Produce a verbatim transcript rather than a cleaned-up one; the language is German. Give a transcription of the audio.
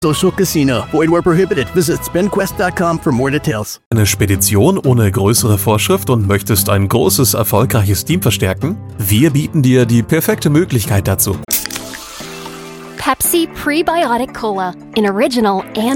Social Casino. Void where prohibited. Visit spin quest dot com for more details. Eine Spedition ohne größere Vorschrift und möchtest ein großes, erfolgreiches Team verstärken? Wir bieten dir die perfekte Möglichkeit dazu. Pepsi Prebiotic Cola in Original and